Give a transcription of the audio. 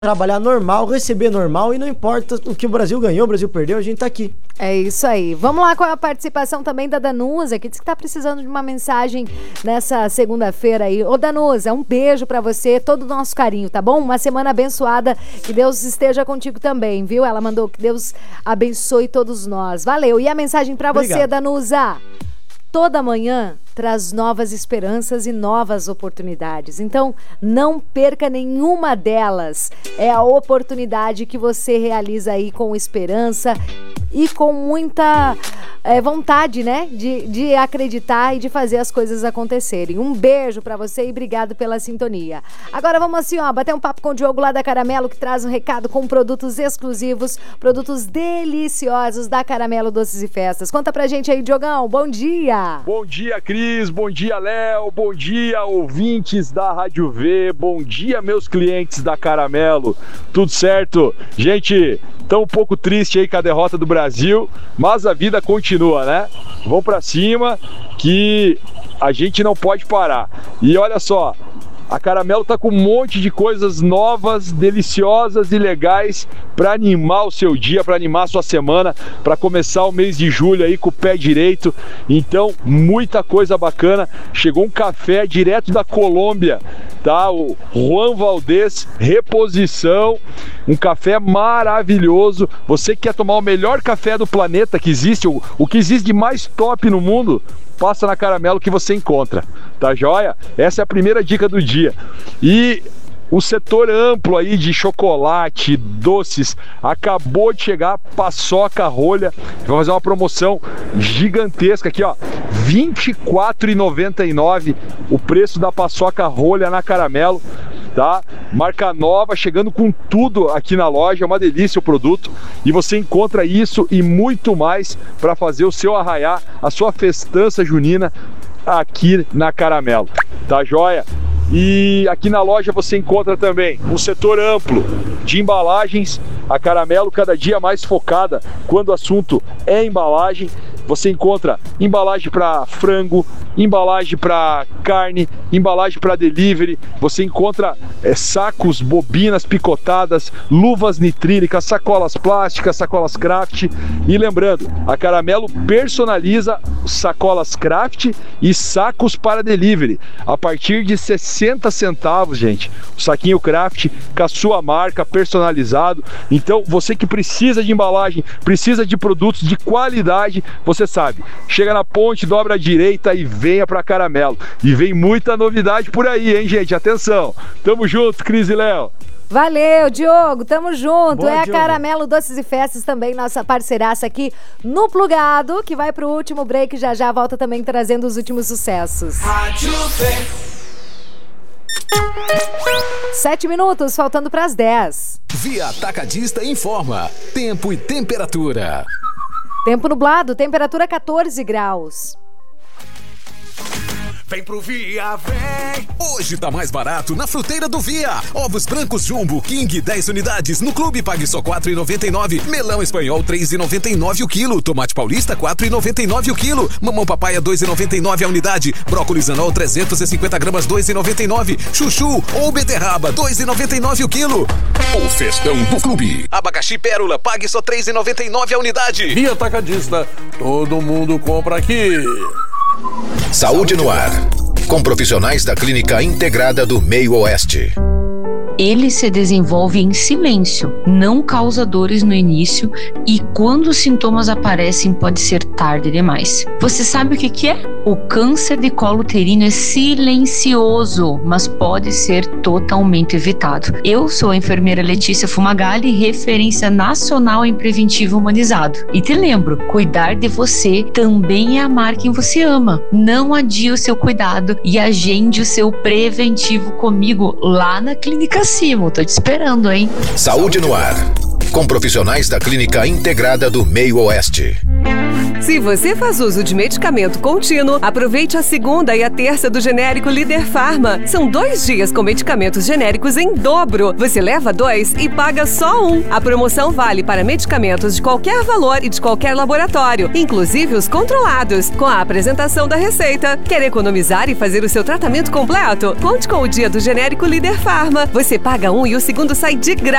trabalhar normal, receber normal e não importa o que o Brasil ganhou, o Brasil perdeu, a gente tá aqui. É isso aí. Vamos lá com a participação também da Danusa, que diz que tá precisando de uma mensagem nessa segunda-feira aí. Ô Danusa, um beijo pra você, todo o nosso carinho, tá bom? Uma semana abençoada, que Deus esteja contigo também, viu? Ela mandou que Deus abençoe todos nós. Valeu. E a mensagem pra você, Obrigado. Danusa? Toda manhã traz novas esperanças e novas oportunidades. Então, não perca nenhuma delas. É a oportunidade que você realiza aí com esperança e com muita vontade, né? De acreditar e de fazer as coisas acontecerem. Um beijo pra você e obrigado pela sintonia. Agora vamos assim, ó, bater um papo com o Diogo lá da Caramelo, que traz um recado com produtos exclusivos, produtos deliciosos da Caramelo Doces e Festas. Conta pra gente aí, Diogão. Bom dia! Bom dia, Cris. Bom dia, Léo. Bom dia, ouvintes da Rádio V. Bom dia, meus clientes da Caramelo. Tudo certo? Gente, tá um pouco triste aí com a derrota do Brasil, mas a vida continua, né? Vamos pra cima que a gente não pode parar. E olha só, a Caramelo tá com um monte de coisas novas, deliciosas e legais para animar o seu dia, para animar a sua semana, para começar o mês de julho aí com o pé direito. Então, muita coisa bacana. Chegou um café direto da Colômbia, tá? O Juan Valdez, reposição, um café maravilhoso. Você que quer tomar o melhor café do planeta que existe, o que existe de mais top no mundo, passa na Caramelo que você encontra, tá joia? Essa é a primeira dica do dia. E o setor amplo aí de chocolate, doces, acabou de chegar, paçoca rolha. Vou fazer uma promoção gigantesca aqui, ó, R$ 24,99 o preço da paçoca rolha na Caramelo, tá? Marca nova, chegando com tudo aqui na loja, é uma delícia o produto. E você encontra isso e muito mais para fazer o seu arraiá, a sua festança junina aqui na Caramelo, tá joia? E aqui na loja você encontra também um setor amplo de embalagens, a Caramelo cada dia mais focada quando o assunto é embalagem. Você encontra embalagem para frango, embalagem para carne, embalagem para delivery. Você encontra sacos, bobinas picotadas, luvas nitrílicas, sacolas plásticas, sacolas craft. E lembrando, a Caramelo personaliza sacolas craft e sacos para delivery a partir de 60 centavos, gente. O saquinho craft com a sua marca, personalizado. Então, você que precisa de embalagem, precisa de produtos de qualidade, você sabe, chega na ponte, dobra à direita e venha pra Caramelo. E vem muita novidade por aí, hein, gente? Atenção! Tamo junto, Cris e Léo! Valeu, Diogo, tamo junto. Boa, a Diogo. Caramelo Doces e Festas também, nossa parceiraça aqui no Plugado, que vai pro último break, já volta também trazendo os últimos sucessos. 7 minutos, faltando pras 10. Via Atacadista informa. Tempo e temperatura. Tempo nublado, temperatura 14 graus. Vem pro Via, vem! Hoje tá mais barato na Fruteira do Via. Ovos brancos Jumbo King 10 unidades. No clube pague só R$ 4,99. Melão espanhol R$ 3,99 o quilo. Tomate paulista R$ 4,99 o quilo. Mamão papaya R$ 2,99 a unidade. Brócolis anol 350 gramas R$ 2,99. Chuchu ou beterraba R$ 2,99 o quilo. O festão do clube. Abacaxi pérola pague só R$ 3,99 a unidade. Via Atacadista, todo mundo compra aqui. Saúde no ar, com profissionais da Clínica Integrada do Meio Oeste. Ele se desenvolve em silêncio, não causa dores no início e quando os sintomas aparecem pode ser tarde demais. Você sabe o que é? O câncer de colo uterino é silencioso, mas pode ser totalmente evitado. Eu sou a enfermeira Letícia Fumagalli, referência nacional em preventivo humanizado. E te lembro, cuidar de você também é amar quem você ama. Não adie o seu cuidado e agende o seu preventivo comigo lá na Clínica Simo. Tô te esperando, hein? Saúde no ar, com profissionais da Clínica Integrada do Meio Oeste. Se você faz uso de medicamento contínuo, aproveite a segunda e a terça do genérico Líder Farma. São 2 dias com medicamentos genéricos em dobro. Você leva 2 e paga só 1. A promoção vale para medicamentos de qualquer valor e de qualquer laboratório, inclusive os controlados, com a apresentação da receita. Quer economizar e fazer o seu tratamento completo? Conte com o dia do genérico Líder Farma. Você paga 1 e o segundo sai de graça.